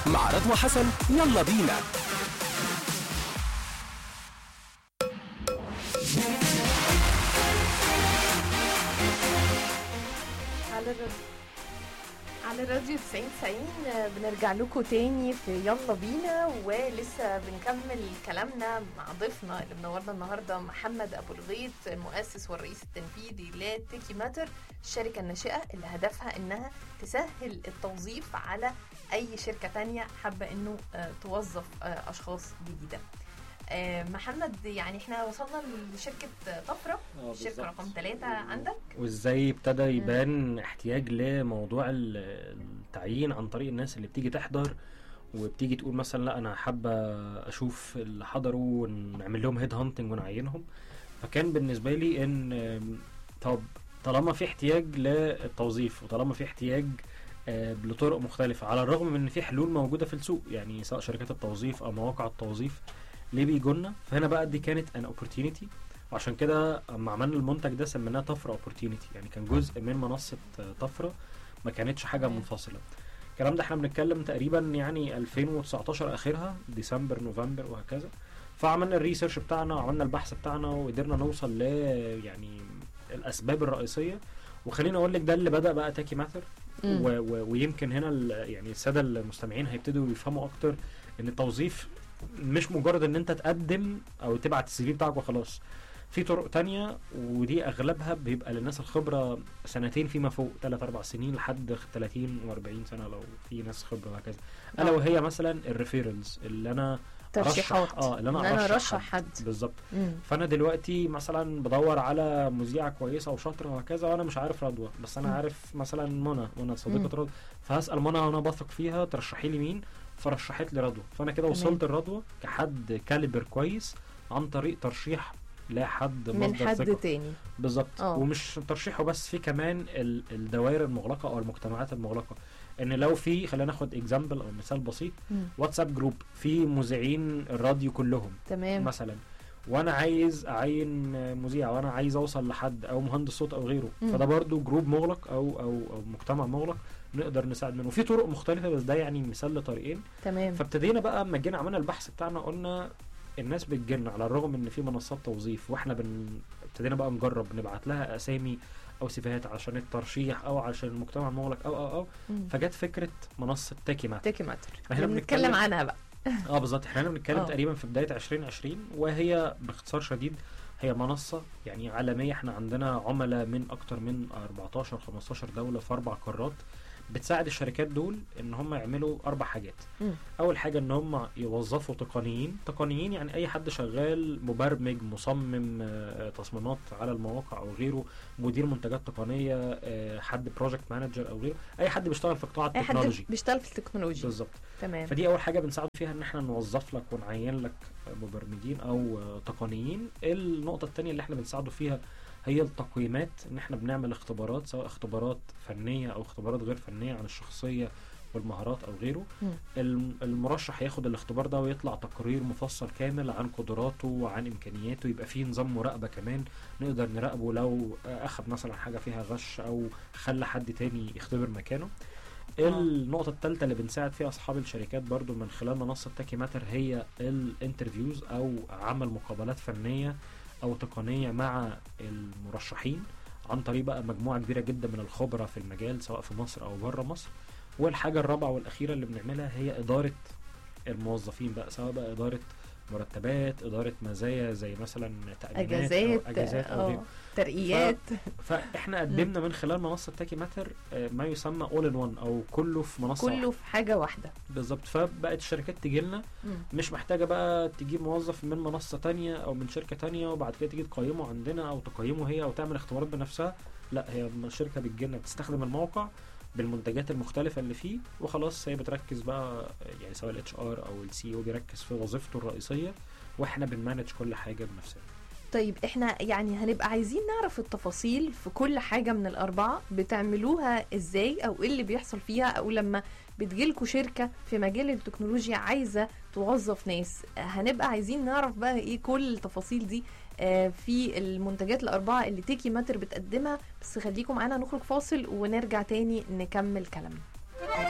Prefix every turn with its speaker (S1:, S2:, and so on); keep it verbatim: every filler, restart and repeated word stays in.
S1: مع رضوى حسن. يلا بينا.
S2: على الراديو على الراديو تسعين تسعين بنرجع لكم تاني في يلا بينا، ولسه بنكمل كلامنا مع ضيفنا اللي منورنا النهارده محمد ابو الغيط، المؤسس والرئيس التنفيذي لتيكي ماتر، الشركه الناشئه اللي هدفها انها تسهل التوظيف على اي شركه تانية حابه انه توظف اشخاص جديده. محمد، يعني احنا وصلنا لشركة طفرة، الشركة رقم ثلاثة عندك،
S3: وازاي ابتدى يبان احتياج لموضوع التعيين عن طريق الناس اللي بتيجي تحضر وبتيجي تقول مثلا لا انا حابة اشوف اللي حضروا ونعمل لهم هيد هانتنج ونعينهم. فكان بالنسبة لي ان طب طالما في احتياج للتوظيف وطالما في احتياج لطرق مختلفة، على الرغم من ان في حلول موجودة في السوق، يعني سواء شركات التوظيف او مواقع التوظيف، ليه بيجونا؟ فهنا بقى دي كانت ان اوبورتيونيتي، وعشان كده اما عملنا المنتج ده سميناه طفرة اوبورتيونيتي، يعني كان جزء من منصة طفرة، ما كانتش حاجة منفصلة. الكلام ده احنا بنتكلم تقريبا يعني ألفين وتسعتاشر اخرها، ديسمبر نوفمبر وهكذا. فعملنا الريسيرش بتاعنا وعملنا البحث بتاعنا وقدرنا نوصل ل يعني الاسباب الرئيسية. وخلينا اقول لك ده اللي بدأ بقى تيكي ماتر، ويمكن هنا يعني السادة المستمعين هيبتدوا يفهموا اكتر ان التوظيف مش مجرد ان انت تقدم او تبعت السي في بتاعك وخلاص. في طرق تانية، ودي اغلبها بيبقى للناس الخبرة سنتين فيما فوق، ثلاث اربع سنين لحد ثلاثين واربعين سنة لو في ناس خبرة وهكذا. الا وهي مثلا الريفيرلز، اللي انا
S2: ترشيحات،
S3: اه اللي انا,
S2: أنا ارشح حد, حد.
S3: بالظبط. فانا دلوقتي مثلا بدور على مذيعة كويسة وشاطرة وهكذا، وانا مش عارف رضوى، بس انا مم. عارف مثلا منى منى صديقة رضوى، فهسأل منى وانا بثق فيها ترشحي لي مين، فرشحت لي رضوى. فانا كده وصلت الرضوى كحد كاليبر كويس عن طريق ترشيح لحد
S2: من حد ثقة. تاني
S3: بالظبط. ومش ترشيحه بس، في كمان الدوائر المغلقه او المجتمعات المغلقه، ان لو في خلينا ناخد اكزامبل او مثال بسيط، مم. واتساب جروب في مذيعين الراديو كلهم
S2: تمام
S3: مثلا، وانا عايز اعين مذيع وانا عايز اوصل لحد او مهندس صوت او غيره، مم. فده برضو جروب مغلق او او او مجتمع مغلق نقدر نساعد منه. وفي طرق مختلفه، بس ده يعني مثال لطريقين.
S2: تمام.
S3: فابتدينا بقى اما جينا عملنا البحث بتاعنا، قلنا الناس بتجينا على الرغم ان في منصات توظيف، واحنا بن... ابتدينا بقى نجرب نبعت لها اسامي او سيفيهات عشان الترشيح او عشان المجتمع المغلق او او او مم. فجت فكره منصه تيكي ماتر.
S2: تيكي ماتر احنا بنتكلم عنها بقى.
S3: اه بالظبط، احنا بنتكلم تقريبا في بدايه عشرين عشرين، وهي باختصار شديد هي منصه يعني عالميه. احنا عندنا عملاء من اكتر من أربعتاشر خمستاشر دوله في اربع قارات، بتساعد الشركات دول ان هم يعملوا اربع حاجات. م. اول حاجه ان هم يوظفوا تقنيين تقنيين يعني اي حد شغال مبرمج، مصمم تصميمات على المواقع او غيره، مدير منتجات تقنيه، حد بروجكت مانجر او غيره، اي حد بيشتغل في قطاع التكنولوجي،
S2: اي حد بيشتغل في التكنولوجيا
S3: بالظبط.
S2: تمام.
S3: فدي اول حاجه بنساعد فيها، ان احنا نوظف لك ونعين لك مبرمجين او تقنيين. النقطه الثانيه اللي احنا بنساعده فيها هي التقييمات، ان احنا بنعمل اختبارات، سواء اختبارات فنية او اختبارات غير فنية عن الشخصية والمهارات او غيره. م. المرشح ياخد الاختبار ده ويطلع تقرير مفصل كامل عن قدراته وعن امكانياته، يبقى فيه نظام مراقبة كمان، نقدر نراقبه لو اخذ مثلا حاجة فيها غش او خلى حد تاني يختبر مكانه. النقطة الثالثة اللي بنساعد فيها أصحاب الشركات برضو من خلال منصة تيكي ماتر هي الانترفيوز أو عمل مقابلات فنية أو تقنية مع المرشحين عن طريق بقى مجموعة كبيرة جدا من الخبرة في المجال، سواء في مصر أو بره مصر. والحاجة الرابعة والأخيرة اللي بنعملها هي إدارة الموظفين بقى، سواء بقى إدارة مرتبات، إدارة مزايا زي مثلا تأمينات
S2: أجازات
S3: أو أجازات أو غيره،
S2: ترقيات.
S3: ف... فإحنا قدمنا من خلال منصة تيكي ماتر ما يسمى all in one أو كله في منصة
S2: كله واحدة. في حاجة واحدة
S3: بالظبط. فبقت الشركات تجيلنا مش محتاجة بقى تجيب موظف من منصة تانية أو من شركة تانية وبعد كده تيجي تقيمه عندنا أو تقيمه هي أو تعمل اختبارات بنفسها. لا، هي الشركة بتجيلنا بتستخدم الموقع بالمنتجات المختلفة اللي فيه وخلاص، هي بتركز بقى يعني سواء الاتش ار او السي او بيركز في وظيفته الرئيسية، واحنا بنمانج كل حاجة بنفسنا.
S2: طيب احنا يعني هنبقى عايزين نعرف التفاصيل في كل حاجة من الأربعة، بتعملوها ازاي او ايه اللي بيحصل فيها، او لما بتجيلكوا شركة في مجال التكنولوجيا عايزة توظف ناس، هنبقى عايزين نعرف بقى ايه كل التفاصيل دي في المنتجات الأربعة اللي تيكي ماتر بتقدمها. بس خليكم معانا نخرج فاصل ونرجع تاني نكمل كلامنا.